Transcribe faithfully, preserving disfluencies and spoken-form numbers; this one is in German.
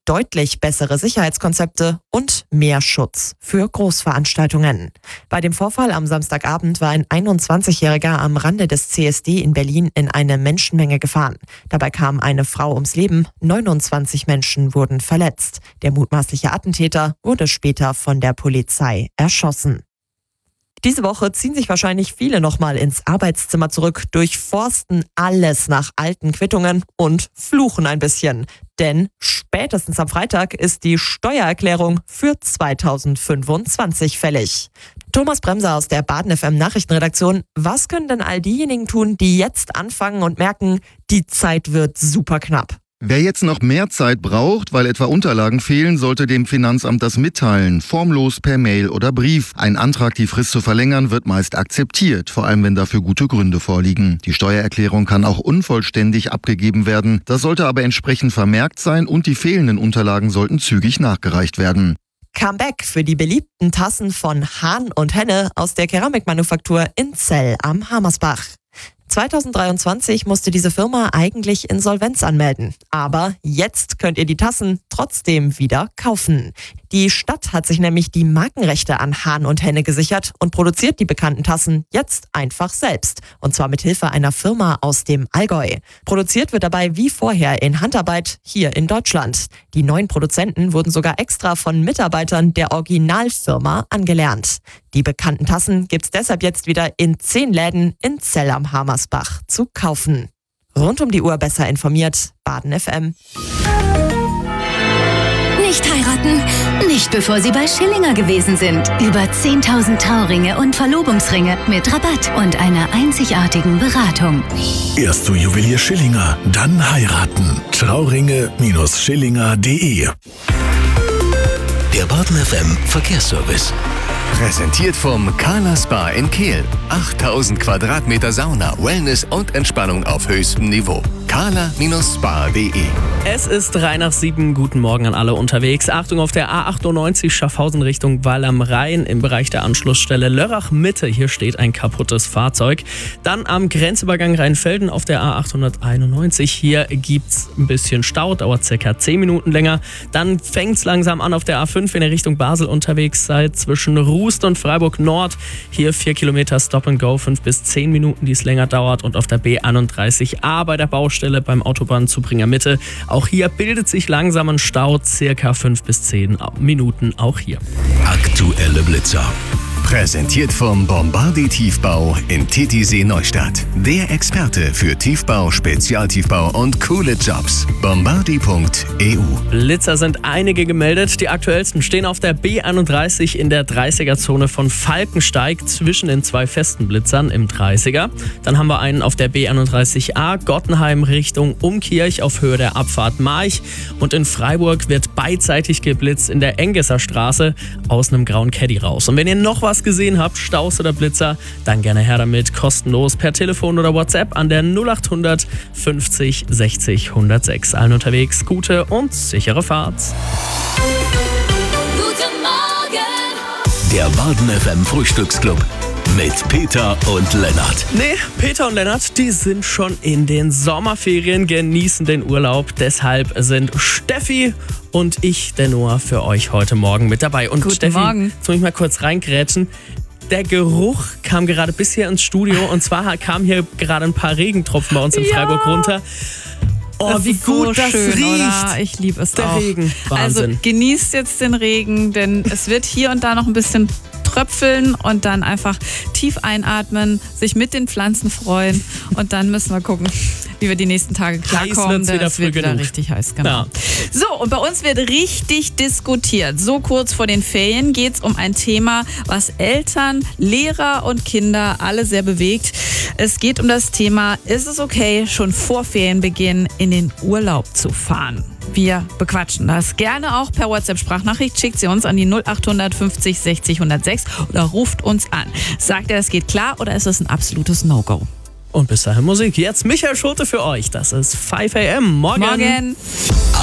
deutlich bessere Sicherheitskonzepte und mehr Schutz für Großveranstaltungen. Bei dem Vorfall am Samstagabend war ein einundzwanzigjähriger am Rande des C S D in Berlin in eine Menschenmenge gefahren. Dabei kam eine Frau ums Leben, neunundzwanzig Menschen wurden verletzt. Der mutmaßliche Attentäter wurde später von der Polizei erschossen. Diese Woche ziehen sich wahrscheinlich viele nochmal ins Arbeitszimmer zurück, durchforsten alles nach alten Quittungen und fluchen ein bisschen. Denn spätestens am Freitag ist die Steuererklärung für zweitausendfünfundzwanzig fällig. Thomas Bremser aus der Baden F M Nachrichtenredaktion. Was können denn all diejenigen tun, die jetzt anfangen und merken, die Zeit wird super knapp? Wer jetzt noch mehr Zeit braucht, weil etwa Unterlagen fehlen, sollte dem Finanzamt das mitteilen, formlos per Mail oder Brief. Ein Antrag, die Frist zu verlängern, wird meist akzeptiert, vor allem wenn dafür gute Gründe vorliegen. Die Steuererklärung kann auch unvollständig abgegeben werden. Das sollte aber entsprechend vermerkt sein und die fehlenden Unterlagen sollten zügig nachgereicht werden. Comeback für die beliebten Tassen von Hahn und Henne aus der Keramikmanufaktur in Zell am Hamersbach. zweitausenddreiundzwanzig musste diese Firma eigentlich Insolvenz anmelden. Aber jetzt könnt ihr die Tassen trotzdem wieder kaufen. Die Stadt hat sich nämlich die Markenrechte an Hahn und Henne gesichert und produziert die bekannten Tassen jetzt einfach selbst. Und zwar mit Hilfe einer Firma aus dem Allgäu. Produziert wird dabei wie vorher in Handarbeit hier in Deutschland. Die neuen Produzenten wurden sogar extra von Mitarbeitern der Originalfirma angelernt. Die bekannten Tassen gibt's deshalb jetzt wieder in zehn Läden in Zell am Hamersbach zu kaufen. Rund um die Uhr besser informiert, Baden F M. Nicht heiraten? Nicht bevor Sie bei Schillinger gewesen sind. Über zehntausend Trauringe und Verlobungsringe mit Rabatt und einer einzigartigen Beratung. Erst zu Juwelier Schillinger, dann heiraten. Trauringe Schillinger punkt de. Der Baden F M Verkehrsservice. Präsentiert vom Carla Spa in Kehl. achttausend Quadratmeter Sauna, Wellness und Entspannung auf höchstem Niveau. carla Spa punkt de. Es ist drei nach sieben. Guten Morgen an alle unterwegs. Achtung auf der A achtundneunzig Schaffhausen Richtung Wall am Rhein im Bereich der Anschlussstelle Lörrach Mitte. Hier steht ein kaputtes Fahrzeug. Dann am Grenzübergang Rheinfelden auf der A achthunderteinundneunzig. Hier gibt's ein bisschen Stau, dauert circa zehn Minuten länger. Dann fängt's langsam an auf der A fünf, wenn ihr Richtung Basel unterwegs seid, zwischen Rust und Freiburg Nord. Hier vier Kilometer Stop and Go, fünf bis zehn Minuten, die es länger dauert. Und auf der B einunddreißig A bei der Baustelle beim Autobahnzubringer Mitte. Auch hier bildet sich langsam ein Stau, circa fünf bis zehn Minuten auch hier. Aktuelle Blitzer. Präsentiert vom Bombardi Tiefbau in Titisee Neustadt. Der Experte für Tiefbau, Spezialtiefbau und coole Jobs. Bombardi punkt e u. Blitzer sind einige gemeldet. Die aktuellsten stehen auf der B einunddreißig in der dreißiger-Zone von Falkensteig zwischen den zwei festen Blitzern im dreißiger. Dann haben wir einen auf der B einunddreißig A Gottenheim Richtung Umkirch auf Höhe der Abfahrt March. Und in Freiburg wird beidseitig geblitzt in der Engesser Straße aus einem grauen Caddy raus. Und wenn ihr noch was gesehen habt, Staus oder Blitzer, dann gerne her damit, kostenlos per Telefon oder WhatsApp an der null acht hundert fünfzig sechzig hundertsechs. Allen unterwegs gute und sichere Fahrt. Guten Morgen! Der Baden F M Frühstücksclub mit Peter und Lennart. Nee, Peter und Lennart, die sind schon in den Sommerferien, genießen den Urlaub. Deshalb sind Steffi und ich, der Noah, für euch heute Morgen mit dabei. Und Guten Steffi, Morgen. jetzt muss ich mal kurz reingrätschen. Der Geruch kam gerade bis hier ins Studio und zwar kamen hier gerade ein paar Regentropfen bei uns in Ja. Freiburg runter. Oh, Das wie ist gut so das schön, riecht. Oder? Ich liebe es Der auch. Regen. Also Wahnsinn. genießt jetzt den Regen, denn es wird hier und da noch ein bisschen tröpfeln und dann einfach tief einatmen, sich mit den Pflanzen freuen und dann müssen wir gucken, wie wir die nächsten Tage klarkommen. wird's wieder Es früh wird wieder genug. richtig heiß, genau. Ja. So, und bei uns wird richtig diskutiert. So kurz vor den Ferien geht es um ein Thema, was Eltern, Lehrer und Kinder alle sehr bewegt. Es geht um das Thema, ist es okay, schon vor Ferienbeginn in den Urlaub zu fahren? Wir bequatschen das gerne auch per WhatsApp-Sprachnachricht. Schickt sie uns an die null acht hundert fünfzig sechzig hundertsechs oder ruft uns an. Sagt ihr, es geht klar oder ist es ein absolutes No-Go? Und bis dahin Musik. Jetzt Michael Schulte für euch. Das ist fünf a m. Morgen. Morgen.